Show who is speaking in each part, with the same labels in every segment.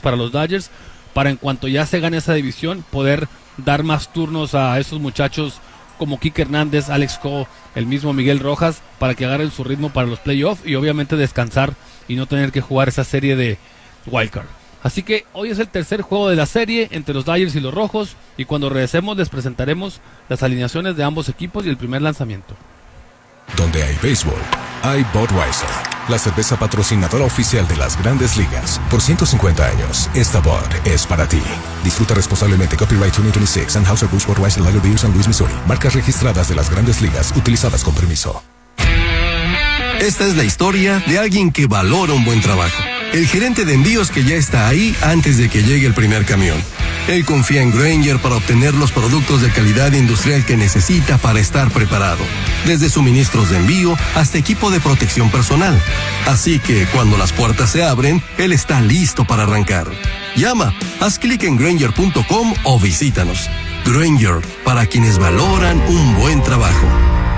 Speaker 1: para los Dodgers, para en cuanto ya se gane esa división, poder dar más turnos a esos muchachos como Kike Hernández, Alex Cole, el mismo Miguel Rojas, para que agarren su ritmo para los playoffs y obviamente descansar y no tener que jugar esa serie de wildcard. Así que hoy es el tercer juego de la serie entre los Dodgers y los Rojos, y cuando regresemos les presentaremos las alineaciones de ambos equipos y el primer lanzamiento.
Speaker 2: Donde hay béisbol, hay Budweiser, la cerveza patrocinadora oficial de las Grandes Ligas. Por 150 años, esta Bud es para ti. Disfruta responsablemente. Copyright 2026, Anheuser-Busch Budweiser Lager Beer, San Luis, Missouri. Marcas registradas de las Grandes Ligas, utilizadas con permiso.
Speaker 3: Esta es la historia de alguien que valora un buen trabajo. El gerente de envíos que ya está ahí antes de que llegue el primer camión. Él confía en Grainger para obtener los productos de calidad industrial que necesita para estar preparado. Desde suministros de envío hasta equipo de protección personal. Así que cuando las puertas se abren, él está listo para arrancar. Llama, haz clic en Grainger.com o visítanos. Grainger, para quienes valoran un buen trabajo.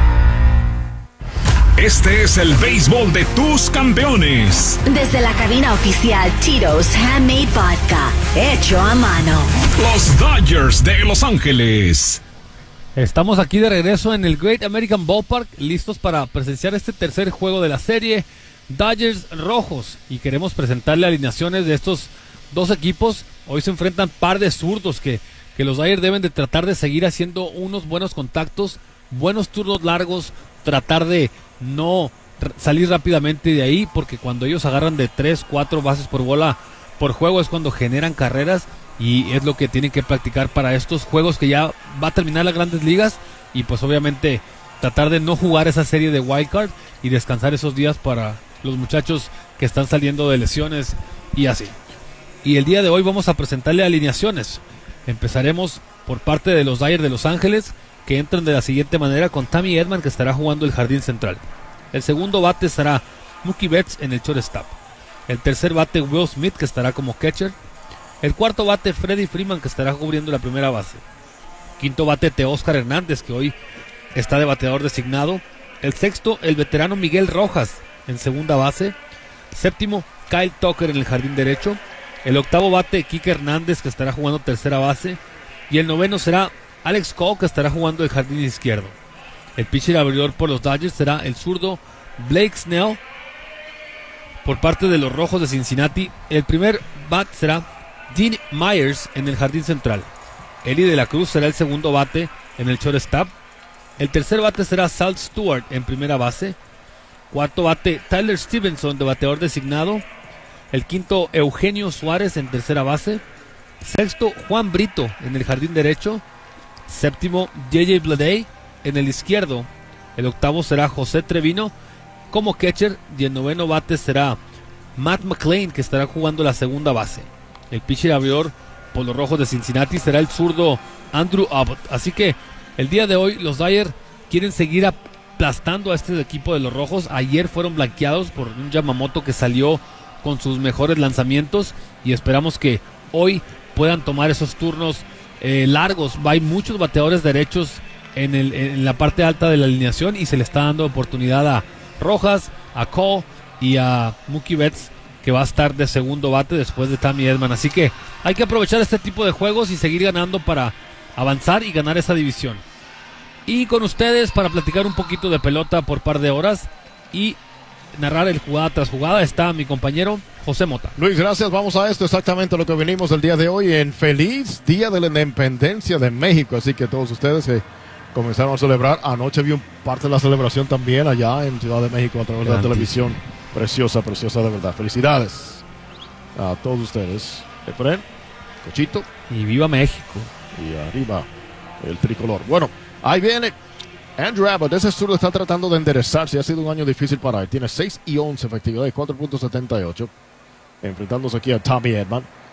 Speaker 4: Este es el béisbol de tus campeones.
Speaker 5: Desde la cabina oficial Tito's Handmade Vodka, hecho a mano.
Speaker 4: Los Dodgers de Los Ángeles.
Speaker 1: Estamos aquí de regreso en el Great American Ballpark, listos para presenciar este tercer juego de la serie, Dodgers Rojos, y queremos presentarle alineaciones de estos dos equipos. Hoy se enfrentan par de zurdos que los Dodgers deben de tratar de seguir haciendo unos buenos contactos, buenos turnos largos, tratar de no salir rápidamente de ahí, porque cuando ellos agarran de 3, 4 bases por bola por juego es cuando generan carreras, y es lo que tienen que practicar para estos juegos que ya va a terminar las Grandes Ligas, y pues obviamente tratar de no jugar esa serie de wildcard y descansar esos días para los muchachos que están saliendo de lesiones y así. Y el día de hoy vamos a presentarle alineaciones. Empezaremos por parte de los Dodgers de Los Ángeles, que entran de la siguiente manera con Tommy Edman, que estará jugando el jardín central. El segundo bate será Mookie Betts en el shortstop. El tercer bate Will Smith, que estará como catcher. El cuarto bate Freddie Freeman, que estará cubriendo la primera base. Quinto bate Teóscar Hernández, que hoy está de bateador designado. El sexto, el veterano Miguel Rojas en segunda base. Séptimo, Kyle Tucker en el jardín derecho. El octavo bate Kike Hernández, que estará jugando tercera base. Y el noveno será Alex Cole, que estará jugando el jardín izquierdo. El pitcher abridor por los Dodgers será el zurdo Blake Snell. Por parte de los Rojos de Cincinnati, el primer bat será Dean Myers en el jardín central. Eli de la Cruz será el segundo bate en el shortstop. El tercer bate será Sal Stewart en primera base. Cuarto bate Tyler Stevenson de bateador designado. El quinto Eugenio Suárez en tercera base. Sexto Juan Brito en el jardín derecho. Séptimo JJ Bleday en el izquierdo. El octavo será José Trevino como catcher, y el noveno bate será Matt McLean, que estará jugando la segunda base. El pitcher abridor por los Rojos de Cincinnati será el zurdo Andrew Abbott. Así que el día de hoy los Dodgers quieren seguir aplastando a este equipo de los Rojos. Ayer fueron blanqueados por un Yamamoto que salió con sus mejores lanzamientos, y esperamos que hoy puedan tomar esos turnos largos. Hay muchos bateadores derechos en la parte alta de la alineación, y se le está dando oportunidad a Rojas, a Cole y a Mookie Betts, que va a estar de segundo bate después de Tommy Edman. Así que hay que aprovechar este tipo de juegos y seguir ganando para avanzar y ganar esa división. Y con ustedes para platicar un poquito de pelota por par de horas y narrar el jugada tras jugada está mi compañero José Mota.
Speaker 6: Luis, gracias. Vamos a esto, exactamente lo que venimos el día de hoy en feliz Día de la Independencia de México. Así que todos ustedes comenzaron a celebrar. Anoche vi parte de la celebración también allá en Ciudad de México a través de la televisión. Preciosa, preciosa de verdad. Felicidades a todos ustedes. Efren, Cochito.
Speaker 1: Y viva México.
Speaker 6: Y arriba el tricolor. Bueno, ahí viene Andrew Abbott. Ese zurdo está tratando de enderezarse. Ha sido un año difícil para él. Tiene 6-11 efectividad y 4.78. Enfrentándose aquí a Tommy Edman.